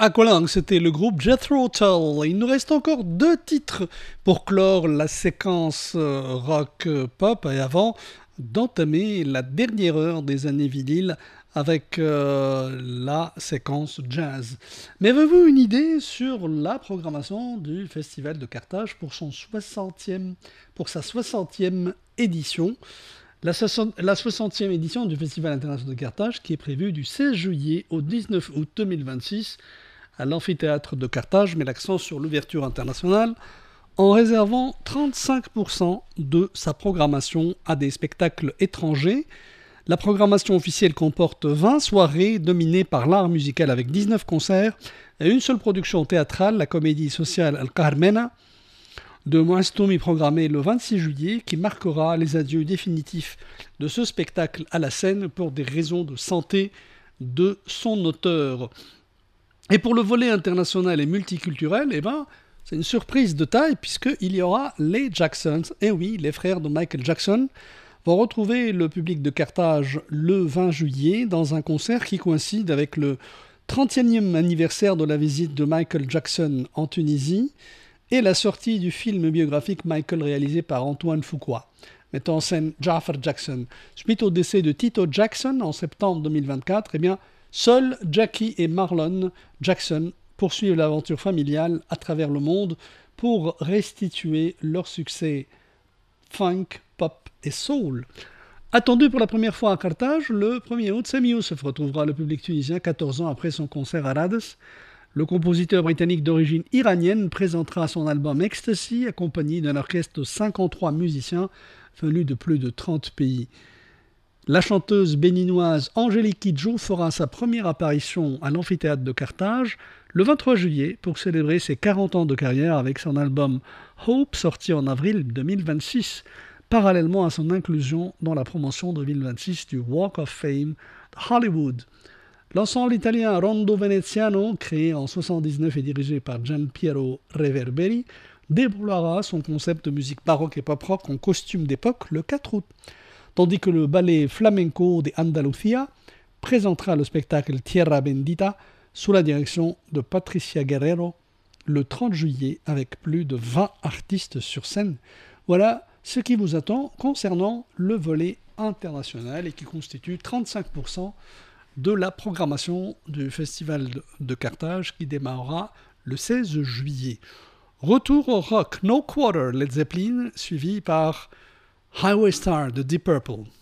Aqualung, c'était le groupe Jethro Tull. Il nous reste encore 2 titres pour clore la séquence rock pop et avant d'entamer la dernière heure des années vinyles avec la séquence jazz. Mais avez-vous une idée sur la programmation du Festival de Carthage pour sa 60e édition? La 60e édition du Festival international de Carthage qui est prévue du 16 juillet au 19 août 2026 à l'amphithéâtre de Carthage, met l'accent sur l'ouverture internationale en réservant 35% de sa programmation à des spectacles étrangers. La programmation officielle comporte 20 soirées dominées par l'art musical avec 19 concerts et une seule production théâtrale, la comédie sociale Al Carmena de Moistoumi programmée le 26 juillet qui marquera les adieux définitifs de ce spectacle à la scène pour des raisons de santé de son auteur. Et pour le volet international et multiculturel, c'est une surprise de taille puisqu'il y aura les Jacksons. Et oui, les frères de Michael Jackson vont retrouver le public de Carthage le 20 juillet dans un concert qui coïncide avec le 30e anniversaire de la visite de Michael Jackson en Tunisie et la sortie du film biographique Michael réalisé par Antoine Fuqua, mettant en scène Jafar Jackson. Suite au décès de Tito Jackson en septembre 2024, seuls Jackie et Marlon Jackson poursuivent l'aventure familiale à travers le monde pour restituer leur succès funk, pop et soul. Attendu pour la première fois à Carthage, le 1er août, Sami Youssef retrouvera le public tunisien 14 ans après son concert à Rhodes. Le compositeur britannique d'origine iranienne présentera son album Ecstasy accompagné d'un orchestre de 53 musiciens venus de plus de 30 pays. La chanteuse béninoise Angélique Kidjo fera sa première apparition à l'amphithéâtre de Carthage le 23 juillet pour célébrer ses 40 ans de carrière avec son album Hope sorti en avril 2026, parallèlement à son inclusion dans la promotion 2026 du Walk of Fame de Hollywood. L'ensemble italien Rondo Veneziano, créé en 1979 et dirigé par Gian Piero Reverberi, déploiera son concept de musique baroque et pop-rock en costume d'époque le 4 août, tandis que le ballet flamenco de Andalucía présentera le spectacle Tierra Bendita sous la direction de Patricia Guerrero le 30 juillet avec plus de 20 artistes sur scène. Voilà ce qui vous attend concernant le volet international et qui constitue 35% de la programmation du Festival de Carthage qui démarrera le 16 juillet. Retour au rock, No Quarter, Led Zeppelin, suivi par Highway Star de Deep Purple.